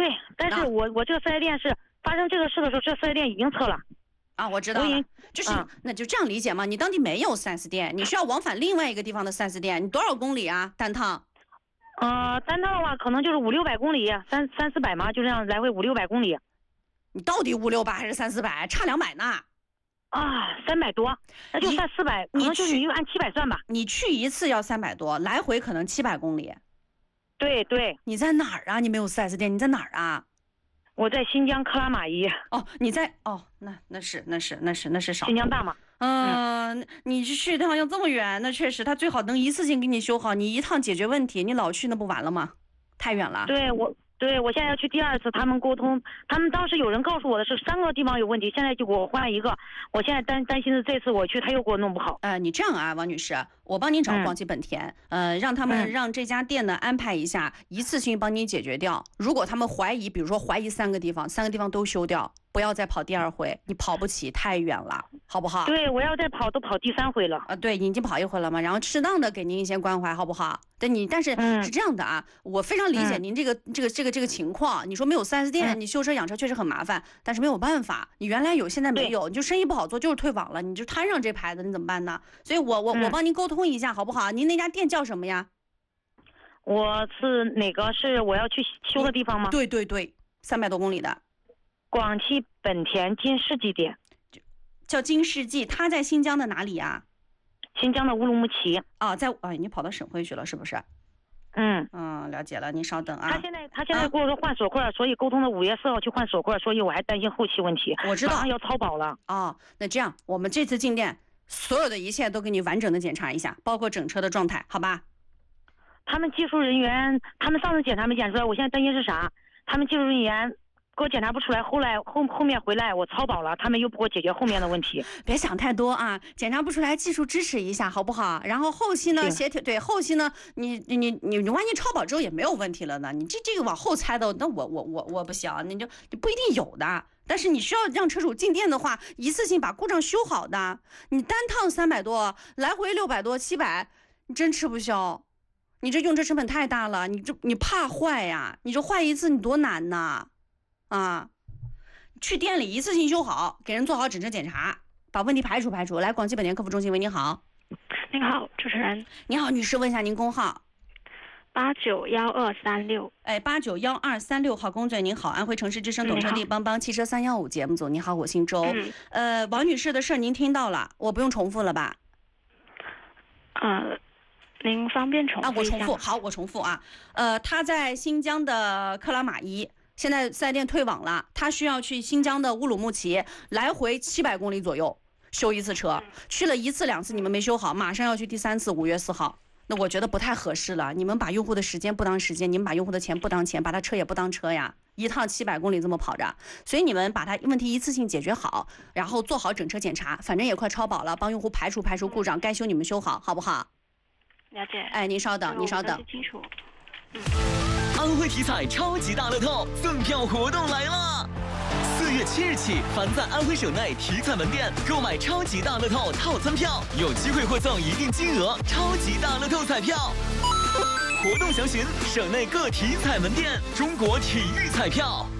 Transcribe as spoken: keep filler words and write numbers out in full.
对，但是我、啊、我这个四 S 店是发生这个事的时候，这四 S 店已经撤了。 啊，我知道了，就是、嗯、那就这样理解嘛。你当地没有 四 S 店，你需要往返另外一个地方的 四 S 店，你多少公里啊？单趟？ 呃，单趟的话可能就是五六百公里，三三四百嘛，就这样来回五六百公里。 你到底五六百还是三四百？差两百呢？ 啊，三百多，那就算四百，可能就是你就按七百算吧。 你去一次要三百多，来回可能七百公里。 对对。 你在哪儿啊？你没有 四 S 店，你在哪儿啊？ 我在新疆克拉玛依。 哦，你在哦，那那是那是那是那是少。 新疆大马。 嗯，嗯你去一趟要这么远，那确实他最好能一次性给你修好，你一趟解决问题，你老去那不完了吗？太远了。 对我。对，我现在要去第二次，他们沟通，他们当时有人告诉我的是三个地方有问题，现在就给我换一个，我现在担担心的这次我去他又给我弄不好。 呃，你这样啊，王女士，我帮你找广汽本田，嗯、呃，让他们让这家店呢安排一下，一次性帮你解决掉。如果他们怀疑，比如说怀疑三个地方，三个地方都修掉，不要再跑第二回，你跑不起，太远了，好不好？ 对，我要再跑都跑第三回了。 啊，对，你已经跑一回了嘛，然后适当的给您一些关怀，好不好？但你但是是这样的啊，嗯、我非常理解您这个、嗯、这个这个这个情况。你说没有 四 S 店，嗯、你修车养车确实很麻烦，但是没有办法，你原来有现在没有，你就生意不好做，就是退网了，你就摊上这牌子，你怎么办呢？所以我我、嗯、我帮您沟通一下，好不好？您那家店叫什么呀？ 我是哪个是我要去修的地方吗？ 对对对，三百多公里的。 广汽本田金世纪店， 叫金世纪，它在新疆的哪里啊？ 新疆的乌鲁木齐。 啊，在啊，你跑到省会去了是不是？ 嗯嗯，了解了，您稍等啊。 他现在他现在给我换锁块、啊，所以沟通的五月四号去换锁块，所以我还担心后期问题。 我知道，马上要超保了。 哦，那这样，我们这次进店，所有的一切都给你完整的检查一下，包括整车的状态，好吧？ 他们技术人员，他们上次检查没检出来，我现在担心是啥？他们技术人员给我检查不出来，后来后后面回来我超保了，他们又不给我解决后面的问题。 别想太多啊，检查不出来，技术支持一下好不好？然后后期呢，协调对后期呢，你你你你万一超保之后也没有问题了呢？你这这个往后猜的，那我我我我不行，你就你不一定有的。但是你需要让车主进店的话，一次性把故障修好的。你单趟三百多，来回六百多、七百，你真吃不消。你这用车成本太大了，你这你怕坏呀？你这坏一次你多难呐！啊，去店里一次性修好，给人做好整车检查，把问题排除排除。来，广汽本田客服中心，喂，您好。 您好，主持人。 你好，女士，问一下您工号。 八九幺二三六。 哎，八九幺二三六号工作您好，安徽城市之声懂车帝帮帮汽车三幺五节目组，你好，我姓周。嗯、呃，王女士的事儿您听到了，我不用重复了吧？ 呃。您方便重复啊？我重复，好，我重复啊。呃，他在新疆的克拉玛依，现在四 S 店退网了，他需要去新疆的乌鲁木齐，来回七百公里左右修一次车，去了一次两次你们没修好，马上要去第三次，五月四号。那我觉得不太合适了，你们把用户的时间不当时间，你们把用户的钱不当钱，把他车也不当车呀，一趟七百公里这么跑着，所以你们把他问题一次性解决好，然后做好整车检查，反正也快超保了，帮用户排除排除故障，该修你们修好，好不好？ 了解。 哎，您稍等，您稍等。 清楚。嗯。 安徽体彩超级大乐透赠票活动来了！四月七日起，凡在安徽省内体彩门店购买超级大乐透套餐票，有机会获赠一定金额超级大乐透彩票。活动详询省内各体彩门店中国体育彩票。